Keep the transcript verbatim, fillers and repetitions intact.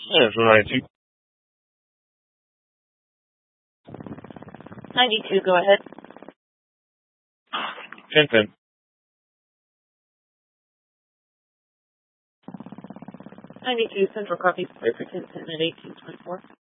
Central ninety-two. ninety-two, go ahead. ten ten. ninety-two, Central copies, clear for ten ten at eighteen twenty-four.